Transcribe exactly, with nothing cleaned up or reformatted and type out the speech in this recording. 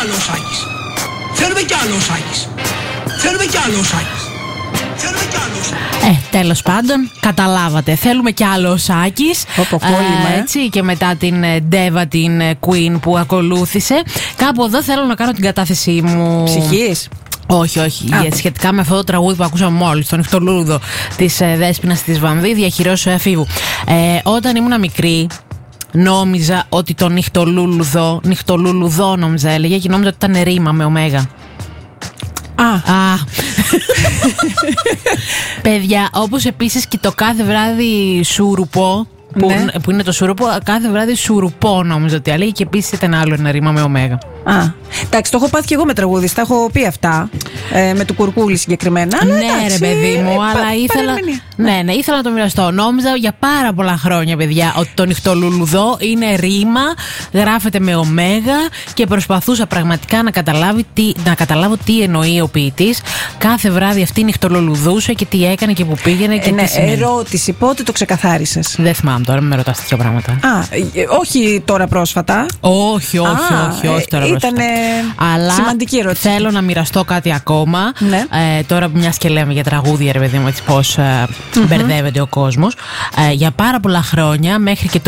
άλλο ο Σάκης. Θέλουμε κι άλλο ο Σάκης. Θέλουμε κι άλλο ο Σάκης. Θέλουμε κι άλλο ο Σάκης. Ε, τέλος πάντων, καταλάβατε. Θέλουμε κι άλλο ο Σάκης. ε, Έτσι, και μετά την Ντέβα, την Queen που ακολούθησε. Κάπου εδώ θέλω να κάνω την κατάθεσή μου. Ψυχής. Όχι, όχι. Α, σχετικά με αυτό το τραγούδι που ακούσαμε μόλις, το νυχτολούδο της ε, Δέσποινας της Βαμβή, διαχειρώσεως εφήβου. Ε, όταν ήμουν μικρή, νόμιζα ότι το νυχτολούλουδο, νυχτολούλουδο νόμιζα έλεγε, και νόμιζα ότι ήταν ρήμα με ωμέγα. Α, Α. Παιδιά, όπως επίσης και το κάθε βράδυ σουρουπό, που, ναι. που είναι το σουρουπό, κάθε βράδυ σουρουπό νόμιζα ότι έλεγε, και επίσης ήταν άλλο ένα ρήμα με ωμέγα. Α, εντάξει, το έχω πάθει και εγώ με τραγούδι, τα έχω πει αυτά. Ε, με του Κουρκούλη συγκεκριμένα. Αλλά ναι, εντάξει, ρε παιδί μου, ε, αλλά πα, ήθελα. παραμενία. Ναι, ναι, ήθελα να το μοιραστώ. Νόμιζα για πάρα πολλά χρόνια, παιδιά, ότι το νυχτολουλουδό είναι ρήμα, γράφεται με ωμέγα, και προσπαθούσα πραγματικά να, καταλάβει τι, να καταλάβω τι εννοεί ο ποιητής. Κάθε βράδυ αυτή νυχτολουλουδούσε και τι έκανε και που πήγαινε και Ε, ναι, τι σημαίνει. ερώτηση, πότε το ξεκαθάρισες? Δεν θυμάμαι τώρα, μην με ρωτάς τέτοια πράγματα. Α, ε, όχι τώρα πρόσφατα. Όχι, όχι, Α, όχι, όχι τώρα. ε, πρόσφατα. ήτανε Αλλά σημαντική ερώτηση. θέλω να μοιραστώ κάτι ακόμα. Ναι. Ε, τώρα που μιας και λέμε για τραγούδια, ρε παιδί μου, έτσι πώς ε, mm-hmm. μπερδεύεται ο κόσμος. Ε, για πάρα πολλά χρόνια, μέχρι και το